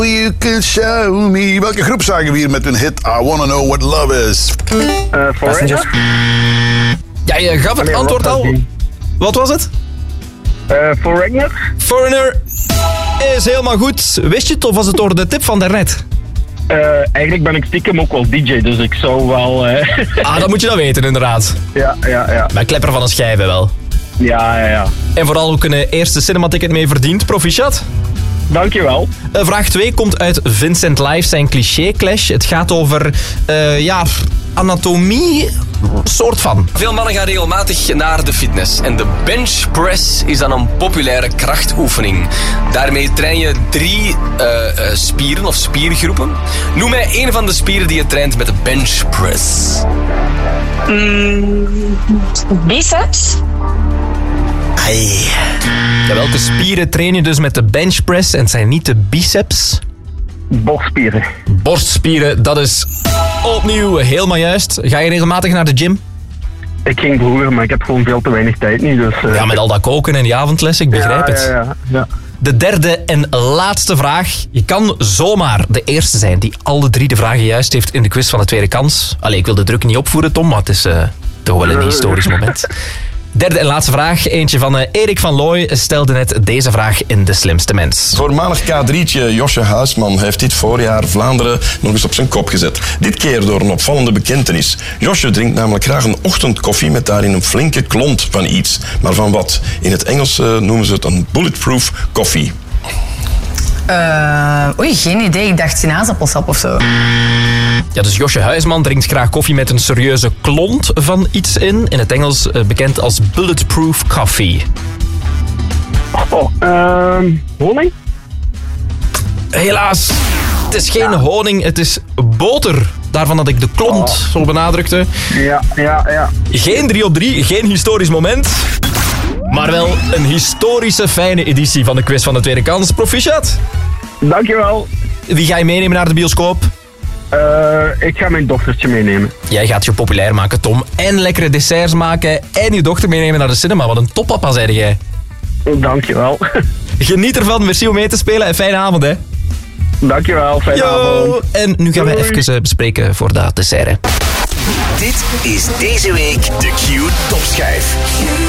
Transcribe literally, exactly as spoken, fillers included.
You can show me. Welke groep zagen we hier met hun hit I Wanna Know What Love Is? Uh, Foreigner? Ja, je gaf het Nee, antwoord al. Rotterdam. Wat was het? Uh, Foreigner? Foreigner is helemaal goed. Wist je het of was het door de tip van daarnet? Uh, eigenlijk ben ik stiekem ook wel D J, dus ik zou wel... Uh... Ah, dat moet je dan weten inderdaad. ja, ja, ja. Bij Klepper van een schijven wel. Ja, ja, ja. En vooral ook een eerste cinematicket mee verdiend. Proficiat. Dankjewel. Uh, vraag twee komt uit Vincent Live, zijn cliché clash. Het gaat over, uh, ja, anatomie, soort van. Veel mannen gaan regelmatig naar de fitness. En de bench press is dan een populaire krachtoefening. Daarmee train je drie uh, uh, spieren of spiergroepen. Noem mij één van de spieren die je traint met de bench press. Mm, biceps? Ai. Ja, welke spieren train je dus met de bench press? En het zijn niet de biceps. Borstspieren. Borstspieren, dat is opnieuw helemaal juist. Ga je regelmatig naar de gym? Ik ging vroeger, maar ik heb gewoon veel te weinig tijd nu. Dus, uh... Ja, met al dat koken en die avondlessen, ik begrijp ja, het. Ja, ja, ja. De derde en laatste vraag. Je kan zomaar de eerste zijn die alle drie de vragen juist heeft in de quiz van de tweede kans. Allee, ik wil de druk niet opvoeren, Tom, maar het is uh, toch wel een historisch moment. Derde en laatste vraag. Eentje van uh, Erik van Looy stelde net deze vraag in De Slimste Mens. Voormalig K drietje Josje Huisman heeft dit voorjaar Vlaanderen nog eens op zijn kop gezet. Dit keer door een opvallende bekentenis. Josje drinkt namelijk graag een ochtendkoffie met daarin een flinke klont van iets. Maar van wat? In het Engels uh, noemen ze het een bulletproof coffee. Uh, oei, geen idee. Ik dacht sinaasappelsap of zo. Ja, dus Josje Huisman drinkt graag koffie met een serieuze klont van iets in. In het Engels uh, bekend als bulletproof coffee. Oh, uh, honing? Helaas, het is geen ja. honing, het is boter. Daarvan dat ik de klont oh. zo benadrukte. Ja, ja, ja. Geen drie op drie, geen historisch moment. Maar wel een historische fijne editie van de quiz van de tweede kans. Proficiat. Dankjewel. Wie ga je meenemen naar de bioscoop? Uh, ik ga mijn dochtertje meenemen. Jij gaat je populair maken, Tom. En lekkere desserts maken. En je dochter meenemen naar de cinema. Wat een toppapa, zei jij. Dankjewel. Geniet ervan. Merci om mee te spelen. En fijne avond, hè. Dankjewel. Fijne Yo. avond. En nu gaan Doei. we even bespreken voor dat dessert. Dit is deze week de Q Topschijf.